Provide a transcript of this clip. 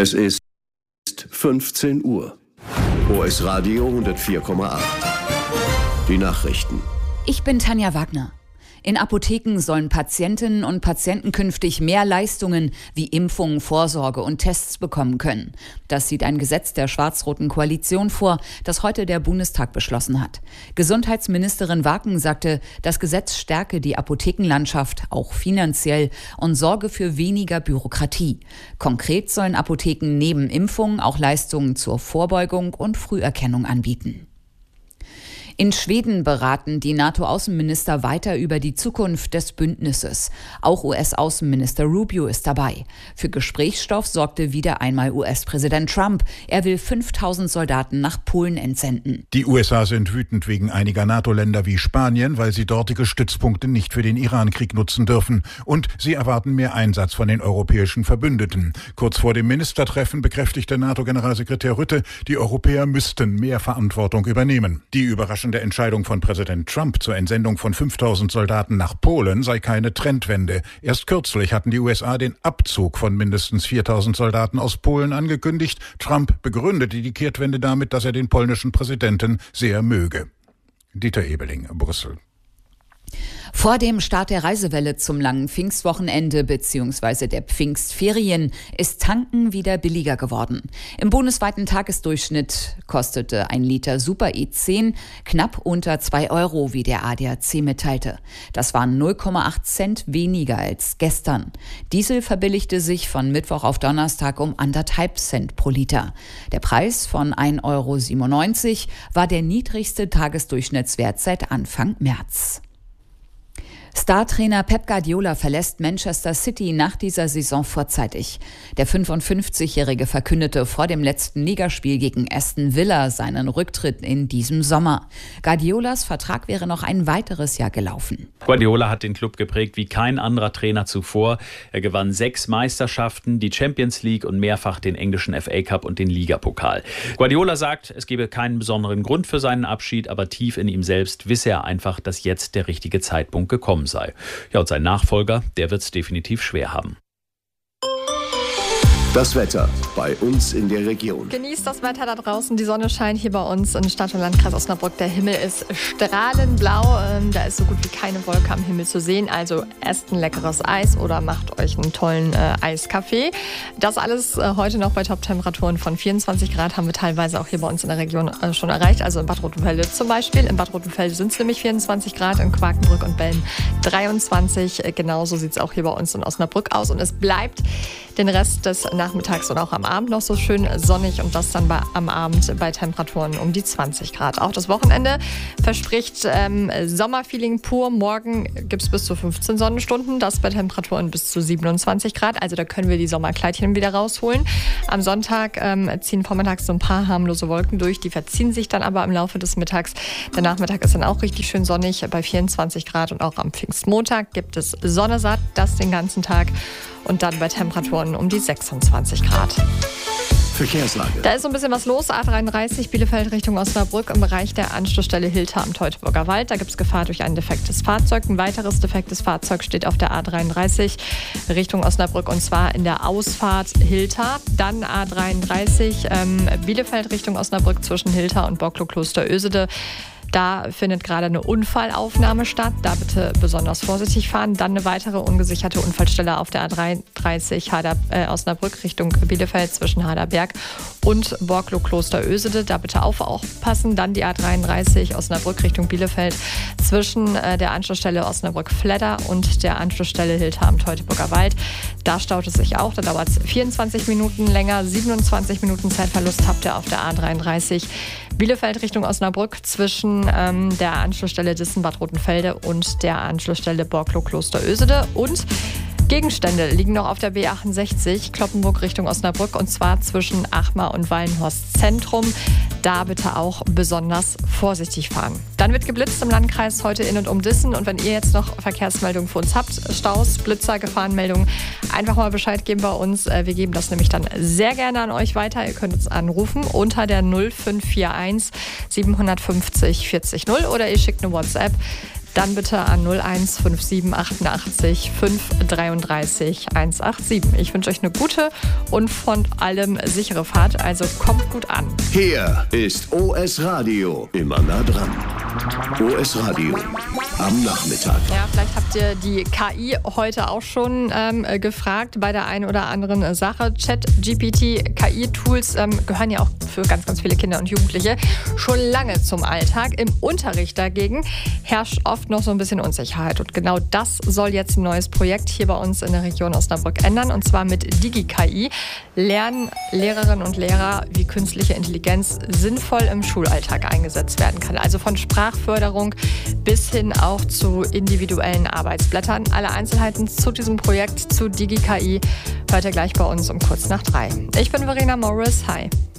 Es ist 15 Uhr. OS Radio 104,8. Die Nachrichten. Ich bin Tanja Wagner. In Apotheken sollen Patientinnen und Patienten künftig mehr Leistungen wie Impfungen, Vorsorge und Tests bekommen können. Das sieht ein Gesetz der schwarz-roten Koalition vor, das heute der Bundestag beschlossen hat. Gesundheitsministerin Waken sagte, das Gesetz stärke die Apothekenlandschaft auch finanziell und sorge für weniger Bürokratie. Konkret sollen Apotheken neben Impfungen auch Leistungen zur Vorbeugung und Früherkennung anbieten. In Schweden beraten die NATO-Außenminister weiter über die Zukunft des Bündnisses. Auch US-Außenminister Rubio ist dabei. Für Gesprächsstoff sorgte wieder einmal US-Präsident Trump. Er will 5000 Soldaten nach Polen entsenden. Die USA sind wütend wegen einiger NATO-Länder wie Spanien, weil sie dortige Stützpunkte nicht für den Iran-Krieg nutzen dürfen. Und sie erwarten mehr Einsatz von den europäischen Verbündeten. Kurz vor dem Ministertreffen bekräftigte NATO-Generalsekretär Rutte, die Europäer müssten mehr Verantwortung übernehmen. Die überraschende Entscheidung von Präsident Trump zur Entsendung von 5000 Soldaten nach Polen sei keine Trendwende. Erst kürzlich hatten die USA den Abzug von mindestens 4000 Soldaten aus Polen angekündigt. Trump begründete die Kehrtwende damit, dass er den polnischen Präsidenten sehr möge. Dieter Ebeling, Brüssel. Vor dem Start der Reisewelle zum langen Pfingstwochenende bzw. der Pfingstferien ist Tanken wieder billiger geworden. Im bundesweiten Tagesdurchschnitt kostete ein Liter Super E10 knapp unter 2 Euro, wie der ADAC mitteilte. Das waren 0,8 Cent weniger als gestern. Diesel verbilligte sich von Mittwoch auf Donnerstag um 1,5 Cent pro Liter. Der Preis von 1,97 Euro war der niedrigste Tagesdurchschnittswert seit Anfang März. Star-Trainer Pep Guardiola verlässt Manchester City nach dieser Saison vorzeitig. Der 55-Jährige verkündete vor dem letzten Ligaspiel gegen Aston Villa seinen Rücktritt in diesem Sommer. Guardiolas Vertrag wäre noch ein weiteres Jahr gelaufen. Guardiola hat den Club geprägt wie kein anderer Trainer zuvor. Er gewann 6 Meisterschaften, die Champions League und mehrfach den englischen FA Cup und den Ligapokal. Guardiola sagt, es gebe keinen besonderen Grund für seinen Abschied, aber tief in ihm selbst wisse er einfach, dass jetzt der richtige Zeitpunkt gekommen sei. Ja, und sein Nachfolger, der wird es definitiv schwer haben. Das Wetter bei uns in der Region. Genießt das Wetter da draußen. Die Sonne scheint hier bei uns im Stadt- und Landkreis Osnabrück. Der Himmel ist strahlend blau. Da ist so gut wie keine Wolke am Himmel zu sehen. Also esst ein leckeres Eis oder macht euch einen tollen Eiskaffee. Das alles heute noch bei Top-Temperaturen von 24 Grad haben wir teilweise auch hier bei uns in der Region schon erreicht. Also in Bad Rotenfelde zum Beispiel. In Bad Rotenfelde sind es nämlich 24 Grad, in Quakenbrück und Belm 23. Genauso sieht es auch hier bei uns in Osnabrück aus. Und es bleibt den Rest des Nachmittags und auch am Abend noch so schön sonnig und das dann am Abend bei Temperaturen um die 20 Grad. Auch das Wochenende verspricht Sommerfeeling pur. Morgen gibt es bis zu 15 Sonnenstunden, das bei Temperaturen bis zu 27 Grad. Also da können wir die Sommerkleidchen wieder rausholen. Am Sonntag ziehen vormittags so ein paar harmlose Wolken durch. Die verziehen sich dann aber im Laufe des Mittags. Der Nachmittag ist dann auch richtig schön sonnig bei 24 Grad und auch am Pfingstmontag gibt es Sonne satt, das den ganzen Tag. Und dann bei Temperaturen um die 26 Grad. Verkehrslage. Da ist so ein bisschen was los. A33 Bielefeld Richtung Osnabrück im Bereich der Anschlussstelle Hilter am Teutoburger Wald. Da gibt es Gefahr durch ein defektes Fahrzeug. Ein weiteres defektes Fahrzeug steht auf der A33 Richtung Osnabrück und zwar in der Ausfahrt Hilter. Dann A33 Bielefeld Richtung Osnabrück zwischen Hilter und Borklo-Kloster Ösede. Da findet gerade eine Unfallaufnahme statt. Da bitte besonders vorsichtig fahren. Dann eine weitere ungesicherte Unfallstelle auf der A33 Osnabrück Richtung Bielefeld zwischen Haderberg und Borklo-Kloster Ösede. Da bitte aufpassen. Dann die A33 Osnabrück Richtung Bielefeld zwischen der Anschlussstelle Osnabrück-Fledder und der Anschlussstelle Hilter am Teutoburger Wald. Da staut es sich auch. Da dauert es 24 Minuten länger. 27 Minuten Zeitverlust habt ihr auf der A33 Bielefeld Richtung Osnabrück zwischen der Anschlussstelle Dissen-Bad Rotenfelde und der Anschlussstelle Borklo-Kloster Ösede. Und Gegenstände liegen noch auf der B68 Cloppenburg Richtung Osnabrück und zwar zwischen Achmar und Wallenhorst Zentrum. Da bitte auch besonders vorsichtig fahren. Dann wird geblitzt im Landkreis heute in und um Dissen und wenn ihr jetzt noch Verkehrsmeldungen für uns habt, Staus, Blitzer, Gefahrenmeldungen, einfach mal Bescheid geben bei uns. Wir geben das nämlich dann sehr gerne an euch weiter. Ihr könnt uns anrufen unter der 0541 750 40 0 oder ihr schickt eine WhatsApp dann bitte an 01 57 88 533 187. Ich wünsche euch eine gute und von allem sichere Fahrt, also kommt gut an. Hier ist OS Radio, immer nah dran. OS Radio am Nachmittag. Ja, vielleicht habt ihr die KI heute auch schon gefragt bei der einen oder anderen Sache. ChatGPT, KI-Tools gehören ja auch für ganz, ganz viele Kinder und Jugendliche schon lange zum Alltag. Im Unterricht dagegen herrscht oft noch so ein bisschen Unsicherheit. Und genau das soll jetzt ein neues Projekt hier bei uns in der Region Osnabrück ändern. Und zwar mit DigiKI lernen Lehrerinnen und Lehrer, wie künstliche Intelligenz sinnvoll im Schulalltag eingesetzt werden kann. Also von Sprachförderung bis hin auch zu individuellen Arbeitsblättern. Alle Einzelheiten zu diesem Projekt, zu DigiKI, hört ihr gleich bei uns um kurz nach 3. Ich bin Verena Morris. Hi.